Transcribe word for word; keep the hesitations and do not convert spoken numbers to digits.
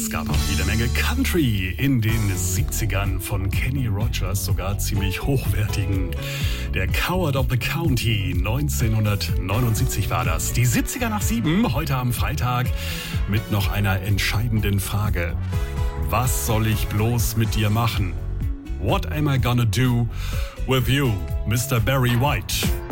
Es gab auch jede Menge Country in den siebzigern von Kenny Rogers, sogar ziemlich hochwertigen. Der Coward of the County, neunzehnhundertneunundsiebzig war das. Die siebziger nach sieben, heute am Freitag, mit noch einer entscheidenden Frage. Was soll ich bloß mit dir machen? What am I gonna do with you, Mister Barry White?